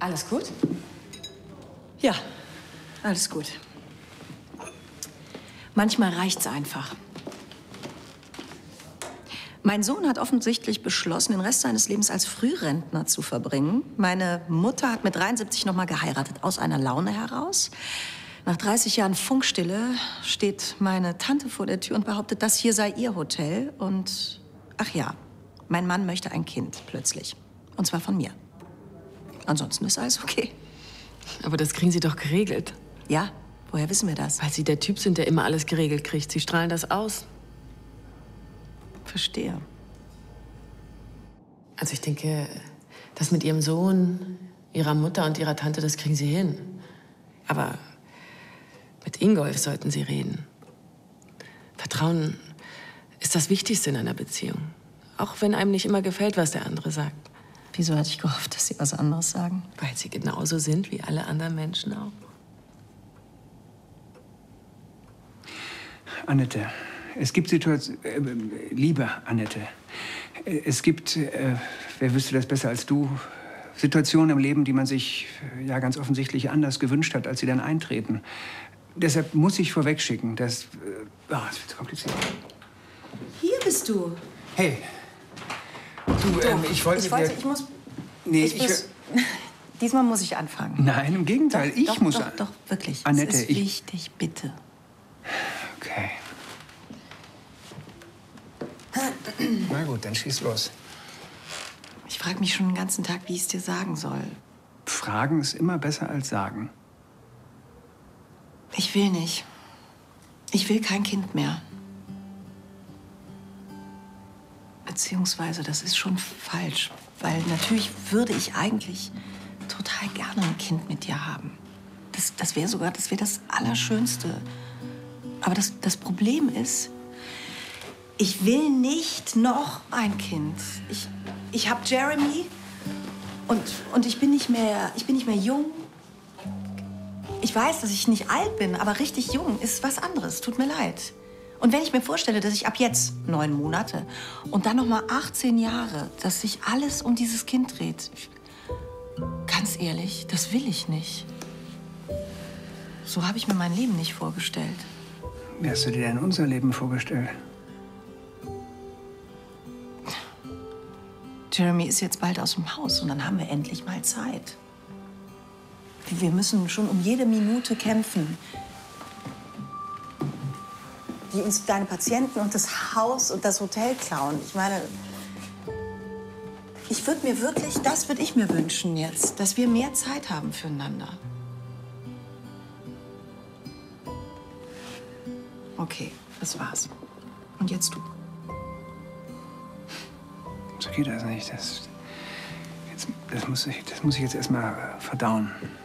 Alles gut? Ja, alles gut. Manchmal reicht's einfach. Mein Sohn hat offensichtlich beschlossen, den Rest seines Lebens als Frührentner zu verbringen. Meine Mutter hat mit 73 noch mal geheiratet, aus einer Laune heraus. Nach 30 Jahren Funkstille steht meine Tante vor der Tür und behauptet, das hier sei ihr Hotel. Und, ach ja, mein Mann möchte ein Kind, plötzlich. Und zwar von mir. Ansonsten ist alles okay. Aber das kriegen Sie doch geregelt. Ja, woher wissen wir das? Weil Sie der Typ sind, der immer alles geregelt kriegt. Sie strahlen das aus. Verstehe. Also ich denke, das mit Ihrem Sohn, Ihrer Mutter und Ihrer Tante, das kriegen Sie hin. Aber mit Ingolf sollten Sie reden. Vertrauen ist das Wichtigste in einer Beziehung. Auch wenn einem nicht immer gefällt, was der andere sagt. Wieso hatte ich gehofft, dass Sie was anderes sagen? Weil Sie genauso sind wie alle anderen Menschen auch. Annette, es gibt Situationen, liebe Annette, es gibt, wer wüsste das besser als du, Situationen im Leben, die man sich ja ganz offensichtlich anders gewünscht hat, als sie dann eintreten. Deshalb muss ich vorwegschicken, dass, das wird zu kompliziert. Hier bist du. Hey, du, ich muss... Nee, Diesmal muss ich anfangen. Nein, im Gegenteil, Doch, wirklich. Annette, es ist wichtig, bitte. Okay. Na gut, dann schieß los. Ich frage mich schon den ganzen Tag, wie ich es dir sagen soll. Fragen ist immer besser als sagen. Ich will nicht. Ich will kein Kind mehr. Beziehungsweise, das ist schon falsch. Weil natürlich würde ich eigentlich total gerne ein Kind mit dir haben. Das wäre das Allerschönste. Aber das Problem ist, ich will nicht noch ein Kind. Ich habe Jeremy und ich bin nicht mehr jung. Ich weiß, dass ich nicht alt bin, aber richtig jung ist was anderes. Tut mir leid. Und wenn ich mir vorstelle, dass ich ab jetzt 9 Monate und dann noch mal 18 Jahre, dass sich alles um dieses Kind dreht, ganz ehrlich, das will ich nicht. So habe ich mir mein Leben nicht vorgestellt. Wie hast du dir denn unser Leben vorgestellt? Jeremy ist jetzt bald aus dem Haus und dann haben wir endlich mal Zeit. Wir müssen schon um jede Minute kämpfen, die uns deine Patienten und das Haus und das Hotel klauen. Ich meine, das würde ich mir wünschen jetzt, dass wir mehr Zeit haben füreinander. Okay, das war's. Und jetzt du. So geht das nicht. Das muss ich jetzt erst mal verdauen.